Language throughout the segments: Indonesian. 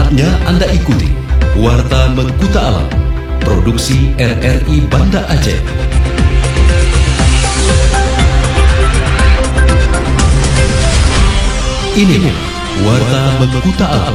Saatnya Anda ikuti Warta Mengkuta Alam, produksi RRI Banda Aceh. Ini Warta Mengkuta Alam.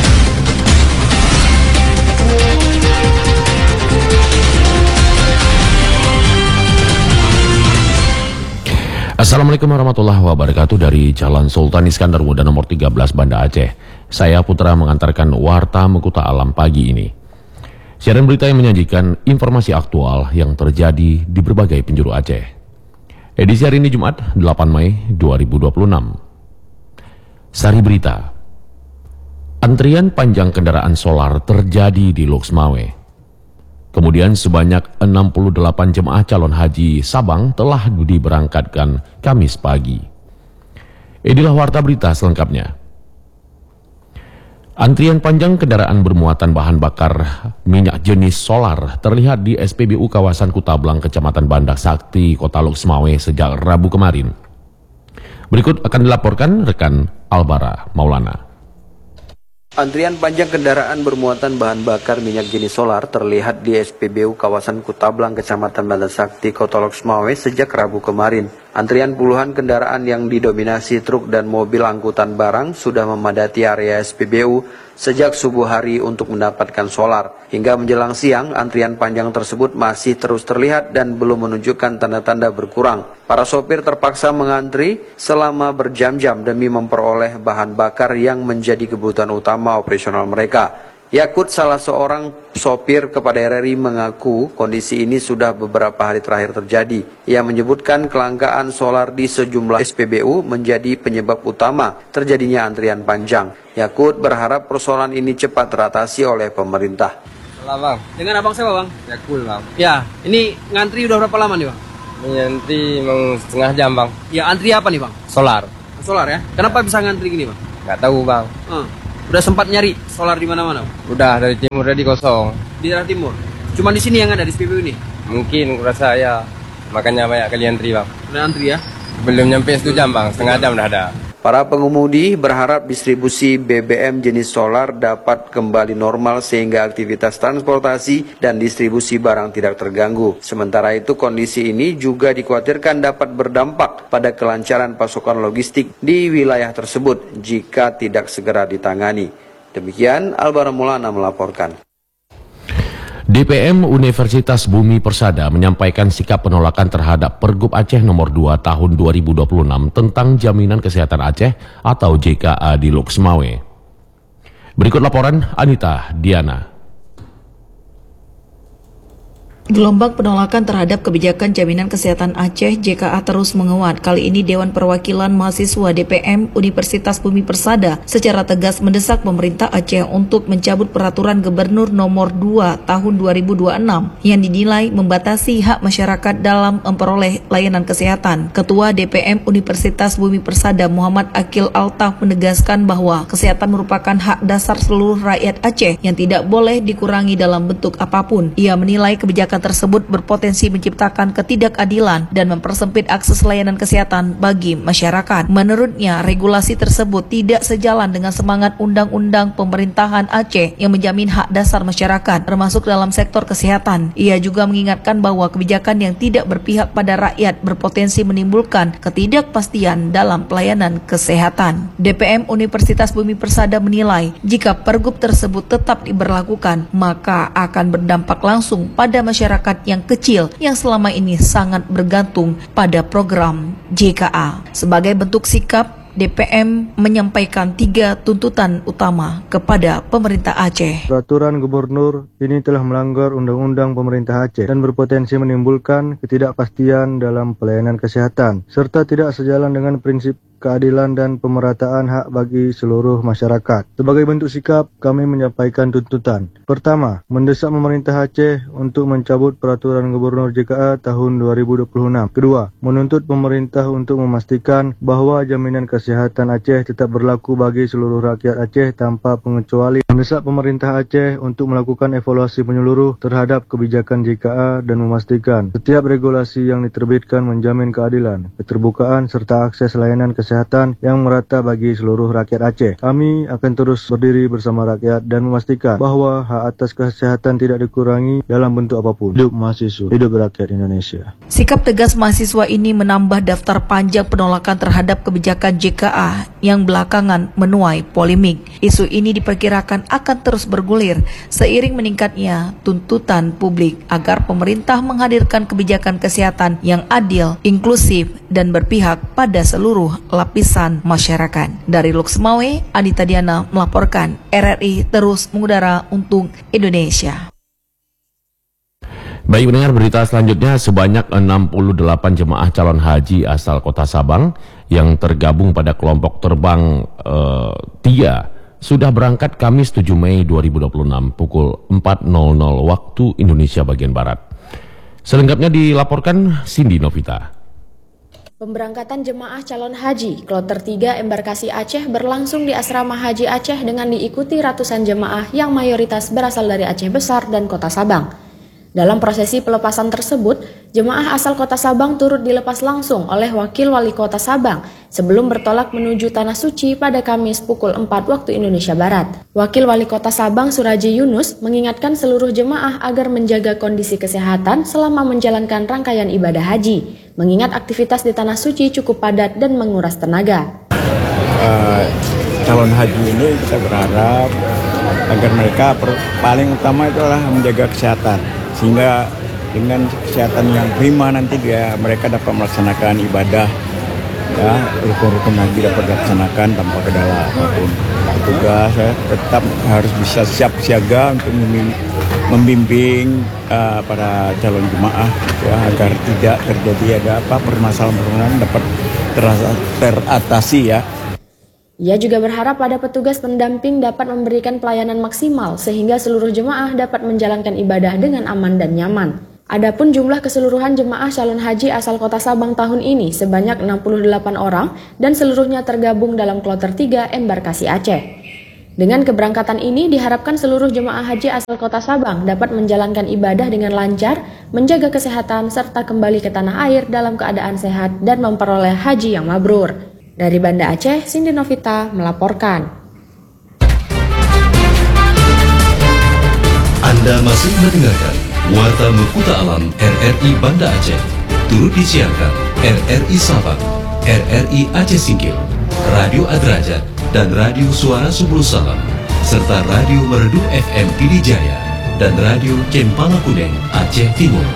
Assalamualaikum warahmatullahi wabarakatuh. Dari Jalan Sultan Iskandar Muda nomor 13 Banda Aceh, saya Putra mengantarkan Warta Mengkuta Alam pagi ini. Siaran berita yang menyajikan informasi aktual yang terjadi di berbagai penjuru Aceh. Edisi hari ini Jumat 8 Mei 2026. Sari berita. Antrian panjang kendaraan solar terjadi di Loksmawe. Kemudian sebanyak 68 jemaah calon haji Sabang telah diberangkatkan Kamis pagi. Inilah warta berita selengkapnya. Antrian panjang kendaraan bermuatan bahan bakar minyak jenis solar terlihat di SPBU kawasan Kutablang, Kecamatan Banda Sakti, Kota Loksmawe sejak Rabu kemarin. Berikut akan dilaporkan rekan Albara Maulana. Antrian panjang kendaraan bermuatan bahan bakar minyak jenis solar terlihat di SPBU kawasan Kutablang, Kecamatan Banda Sakti, Kota Loksmawe sejak Rabu kemarin. Antrian puluhan kendaraan yang didominasi truk dan mobil angkutan barang sudah memadati area SPBU sejak subuh hari untuk mendapatkan solar. Hingga menjelang siang, antrian panjang tersebut masih terus terlihat dan belum menunjukkan tanda-tanda berkurang. Para sopir terpaksa mengantri selama berjam-jam demi memperoleh bahan bakar yang menjadi kebutuhan utama operasional mereka. Yakut, salah seorang sopir kepada RRI, mengaku kondisi ini sudah beberapa hari terakhir terjadi. Ia menyebutkan kelangkaan solar di sejumlah SPBU menjadi penyebab utama terjadinya antrian panjang. Yakut berharap persoalan ini cepat teratasi oleh pemerintah. Halo bang. Dengan abang siapa bang? Yakul bang. Ya, ini ngantri udah berapa lama nih bang? Ini antri emang setengah jam bang. Ya, antri apa nih bang? Solar. Solar ya? Kenapa bisa ngantri gini bang? Nggak tahu bang. Udah sempat nyari solar di mana-mana? Udah dari timur tadi kosong. Di daerah timur? Cuma di sini yang ada di SPBU ini? Mungkin kurasa ya. Makanya banyak kali antri bang. Udah antri ya? Belum nyampe 1 jam bang. Setengah jam udah ada. Para pengemudi berharap distribusi BBM jenis solar dapat kembali normal sehingga aktivitas transportasi dan distribusi barang tidak terganggu. Sementara itu kondisi ini juga dikhawatirkan dapat berdampak pada kelancaran pasokan logistik di wilayah tersebut jika tidak segera ditangani. Demikian Albara Maulana melaporkan. DPM Universitas Bumi Persada menyampaikan sikap penolakan terhadap Pergub Aceh nomor 2 tahun 2026 tentang Jaminan Kesehatan Aceh atau JKA di Loksmawe. Berikut laporan Anita Diana. Gelombang penolakan terhadap kebijakan Jaminan Kesehatan Aceh JKA terus menguat. Kali ini Dewan Perwakilan Mahasiswa DPM Universitas Bumi Persada secara tegas mendesak pemerintah Aceh untuk mencabut peraturan Gubernur nomor 2 tahun 2026 yang dinilai membatasi hak masyarakat dalam memperoleh layanan kesehatan. Ketua DPM Universitas Bumi Persada Muhammad Akil Altaf menegaskan bahwa kesehatan merupakan hak dasar seluruh rakyat Aceh yang tidak boleh dikurangi dalam bentuk apapun. Ia menilai kebijakan tersebut berpotensi menciptakan ketidakadilan dan mempersempit akses layanan kesehatan bagi masyarakat. Menurutnya, regulasi tersebut tidak sejalan dengan semangat Undang-Undang Pemerintahan Aceh yang menjamin hak dasar masyarakat, termasuk dalam sektor kesehatan. Ia juga mengingatkan bahwa kebijakan yang tidak berpihak pada rakyat berpotensi menimbulkan ketidakpastian dalam pelayanan kesehatan. DPM Universitas Bumi Persada menilai, jika pergub tersebut tetap diberlakukan, maka akan berdampak langsung pada masyarakat yang kecil yang selama ini sangat bergantung pada program JKA. Sebagai bentuk sikap, DPM menyampaikan 3 tuntutan utama kepada pemerintah Aceh. Peraturan Gubernur ini telah melanggar Undang-Undang Pemerintah Aceh dan berpotensi menimbulkan ketidakpastian dalam pelayanan kesehatan, serta tidak sejalan dengan prinsip keadilan dan pemerataan hak bagi seluruh masyarakat. Sebagai bentuk sikap, kami menyampaikan tuntutan. Pertama, mendesak pemerintah Aceh untuk mencabut peraturan Gubernur JKA tahun 2026. Kedua, menuntut pemerintah untuk memastikan bahwa jaminan kesehatan Aceh tetap berlaku bagi seluruh rakyat Aceh tanpa pengecualian. Mendesak pemerintah Aceh untuk melakukan evaluasi menyeluruh terhadap kebijakan JKA dan memastikan setiap regulasi yang diterbitkan menjamin keadilan, keterbukaan serta akses layanan kesehatan kesehatan yang merata bagi seluruh rakyat Aceh. Kami akan terus berdiri bersama rakyat dan memastikan bahwa hak atas kesehatan tidak dikurangi dalam bentuk apapun. Hidup mahasiswa, hidup rakyat Indonesia. Sikap tegas mahasiswa ini menambah daftar panjang penolakan terhadap kebijakan JKA yang belakangan menuai polemik. Isu ini diperkirakan akan terus bergulir seiring meningkatnya tuntutan publik agar pemerintah menghadirkan kebijakan kesehatan yang adil, inklusif, dan berpihak pada seluruh lapisan masyarakat. Dari Luxmawe, Anita Diana melaporkan. RRI terus mengudara untuk Indonesia. Baik, mendengar berita selanjutnya, sebanyak 68 jemaah calon haji asal Kota Sabang yang tergabung pada kelompok terbang 3 sudah berangkat Kamis 7 Mei 2026 pukul 4.00 waktu Indonesia bagian Barat. Selengkapnya dilaporkan Cindy Novita. Pemberangkatan jemaah calon haji kloter 3 embarkasi Aceh berlangsung di Asrama Haji Aceh dengan diikuti ratusan jemaah yang mayoritas berasal dari Aceh Besar dan Kota Sabang. Dalam prosesi pelepasan tersebut, jemaah asal Kota Sabang turut dilepas langsung oleh Wakil Wali Kota Sabang sebelum bertolak menuju Tanah Suci pada Kamis pukul 4 waktu Indonesia Barat. Wakil Wali Kota Sabang Suraji Yunus mengingatkan seluruh jemaah agar menjaga kondisi kesehatan selama menjalankan rangkaian ibadah haji, mengingat aktivitas di Tanah Suci cukup padat dan menguras tenaga. Calon haji ini kita berharap agar mereka paling utama itu adalah menjaga kesehatan, sehingga dengan kesehatan yang prima nanti mereka dapat melaksanakan ibadah, ya, rukun-rukun haji dapat dilaksanakan tanpa kendala apapun. Tugas tetap harus bisa siap siaga untuk membimbing para calon jemaah, ya, agar tidak terjadi permasalahan dapat teratasi, ya. Ia juga berharap pada petugas pendamping dapat memberikan pelayanan maksimal sehingga seluruh jemaah dapat menjalankan ibadah dengan aman dan nyaman. Adapun jumlah keseluruhan jemaah calon haji asal Kota Sabang tahun ini sebanyak 68 orang dan seluruhnya tergabung dalam kloter 3 embarkasi Aceh. Dengan keberangkatan ini diharapkan seluruh jemaah haji asal Kota Sabang dapat menjalankan ibadah dengan lancar, menjaga kesehatan serta kembali ke tanah air dalam keadaan sehat dan memperoleh haji yang mabrur. Dari Banda Aceh, Cindy Novita melaporkan. Anda masih mendengarkan Warta Mekuta Alam RRI Banda Aceh. Turut disiarkan RRI Sabang, RRI Aceh Singkil, Radio Adrajat, dan Radio Suara Subul Salam, serta Radio Merdu FM Pidijaya dan Radio Cempala Kuning Aceh Timur.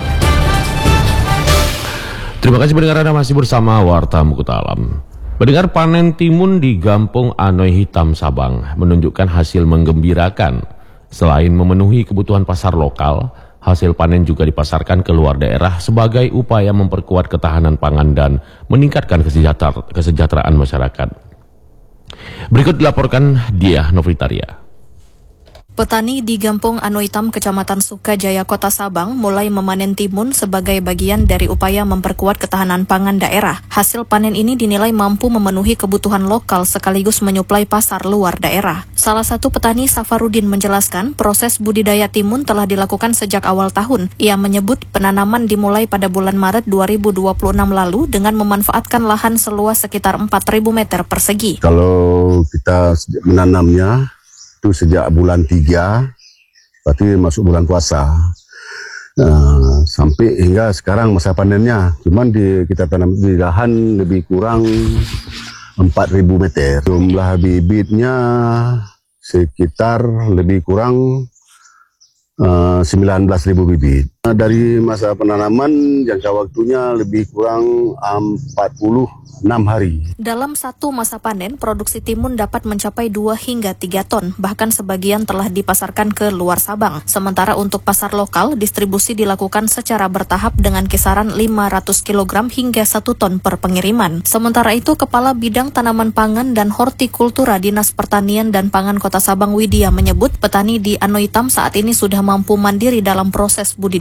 Terima kasih pendengar, Anda masih bersama Warta Mekuta Alam. Mendengar panen timun di Gampung Anoy Hitam Sabang menunjukkan hasil menggembirakan. Selain memenuhi kebutuhan pasar lokal, hasil panen juga dipasarkan ke luar daerah sebagai upaya memperkuat ketahanan pangan dan meningkatkan kesejahteraan masyarakat. Berikut dilaporkan Diah Novitaria. Petani di Gampung Anoy Hitam, Kecamatan Sukajaya, Kota Sabang mulai memanen timun sebagai bagian dari upaya memperkuat ketahanan pangan daerah. Hasil panen ini dinilai mampu memenuhi kebutuhan lokal sekaligus menyuplai pasar luar daerah. Salah satu petani, Safarudin, menjelaskan proses budidaya timun telah dilakukan sejak awal tahun. Ia menyebut penanaman dimulai pada bulan Maret 2026 lalu dengan memanfaatkan lahan seluas sekitar 4.000 meter persegi. Kalau kita menanamnya itu sejak bulan 3, berarti masuk bulan puasa, sampai hingga sekarang masa panennya. Cuman kita tanam di lahan lebih kurang 4.000 meter. Jumlah bibitnya sekitar lebih kurang 19.000 bibit. Dari masa penanaman jangka waktunya lebih kurang 46 hari. Dalam satu masa panen, produksi timun dapat mencapai 2 hingga 3 ton, bahkan sebagian telah dipasarkan ke luar Sabang. Sementara untuk pasar lokal, distribusi dilakukan secara bertahap dengan kisaran 500 kg hingga 1 ton per pengiriman. Sementara itu, Kepala Bidang Tanaman Pangan dan Hortikultura Dinas Pertanian dan Pangan Kota Sabang Widya menyebut petani di Anoy Hitam saat ini sudah mampu mandiri dalam proses budidaya.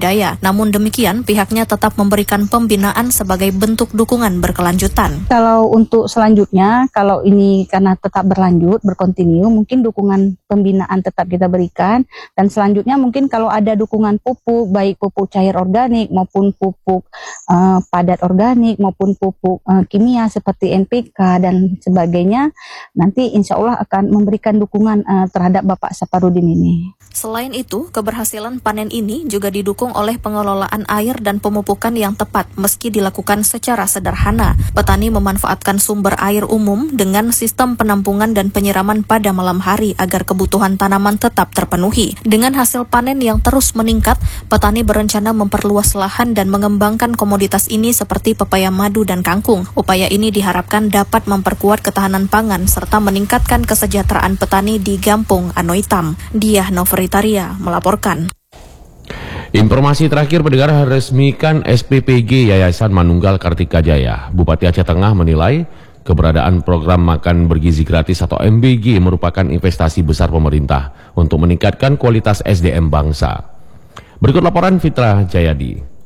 Jaya. Namun demikian, pihaknya tetap memberikan pembinaan sebagai bentuk dukungan berkelanjutan. Kalau untuk selanjutnya, kalau ini karena tetap berlanjut, berkontinu, mungkin dukungan pembinaan tetap kita berikan. Dan selanjutnya mungkin kalau ada dukungan pupuk, baik pupuk cair organik maupun pupuk padat organik maupun pupuk kimia seperti NPK dan sebagainya, nanti insya Allah akan memberikan dukungan terhadap Bapak Saparudin ini. Selain itu, keberhasilan panen ini juga didukung oleh pengelolaan air dan pemupukan yang tepat meski dilakukan secara sederhana. Petani memanfaatkan sumber air umum dengan sistem penampungan dan penyiraman pada malam hari agar kebutuhan tanaman tetap terpenuhi. Dengan hasil panen yang terus meningkat, petani berencana memperluas lahan dan mengembangkan komoditas ini seperti pepaya madu dan kangkung. Upaya ini diharapkan dapat memperkuat ketahanan pangan serta meningkatkan kesejahteraan petani di Gampong Anoitam. Diah Noveritaria melaporkan. Informasi terakhir, pendengar, resmikan SPPG Yayasan Manunggal Kartika Jaya. Bupati Aceh Tengah menilai keberadaan program makan bergizi gratis atau MBG merupakan investasi besar pemerintah untuk meningkatkan kualitas SDM bangsa. Berikut laporan Fitra Jayadi.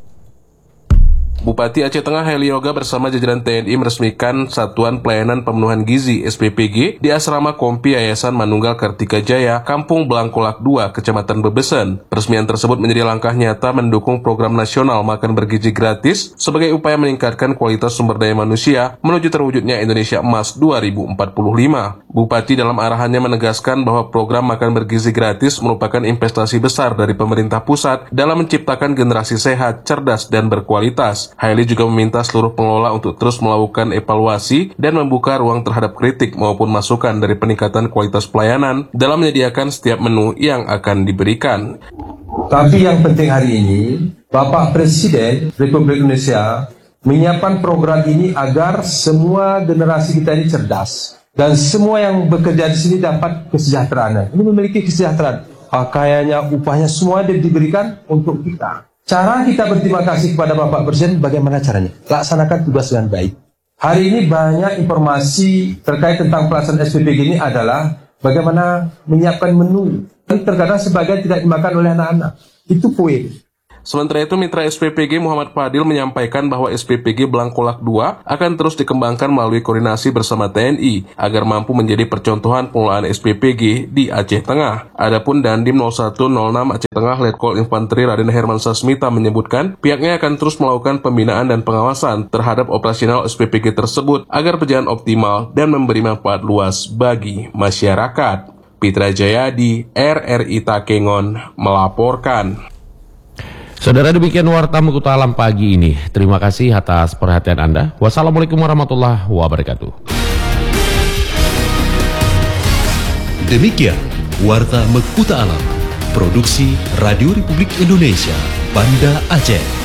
Bupati Aceh Tengah Heli Yoga bersama jajaran TNI meresmikan Satuan Pelayanan Pemenuhan Gizi SPPG di Asrama Kompi Yayasan Manunggal Kartika Jaya, Kampung Blangkolak 2, Kecamatan Bebesen. Peresmian tersebut menjadi langkah nyata mendukung program nasional makan bergizi gratis sebagai upaya meningkatkan kualitas sumber daya manusia menuju terwujudnya Indonesia Emas 2045. Bupati dalam arahannya menegaskan bahwa program makan bergizi gratis merupakan investasi besar dari pemerintah pusat dalam menciptakan generasi sehat, cerdas, dan berkualitas. Haili juga meminta seluruh pengelola untuk terus melakukan evaluasi dan membuka ruang terhadap kritik maupun masukan dari peningkatan kualitas pelayanan dalam menyediakan setiap menu yang akan diberikan. Tapi yang penting hari ini, Bapak Presiden Republik Indonesia menyiapkan program ini agar semua generasi kita ini cerdas dan semua yang bekerja di sini dapat kesejahteraan. Ini memiliki kesejahteraan. Kayaknya upahnya semua diberikan untuk kita. Cara kita berterima kasih kepada Bapak Presiden bagaimana caranya? Laksanakan tugas dengan baik. Hari ini banyak informasi terkait tentang pelaksanaan SPPG ini adalah bagaimana menyiapkan menu. Terkadang sebagian tidak dimakan oleh anak-anak. Itu poin. Sementara itu, Mitra SPPG Muhammad Fadil menyampaikan bahwa SPPG Blangkolak 2 akan terus dikembangkan melalui koordinasi bersama TNI agar mampu menjadi percontohan pengelolaan SPPG di Aceh Tengah. Adapun Dandim 0106 Aceh Tengah Letkol Infanteri Raden Herman Sasmita menyebutkan pihaknya akan terus melakukan pembinaan dan pengawasan terhadap operasional SPPG tersebut agar berjalan optimal dan memberi manfaat luas bagi masyarakat. Fitra Jayadi, RRI Takengon melaporkan. Saudara, demikian Warta Mekuta Alam pagi ini. Terima kasih atas perhatian Anda. Wassalamualaikum warahmatullahi wabarakatuh. Demikian Warta Mekuta Alam, produksi Radio Republik Indonesia, Banda Aceh.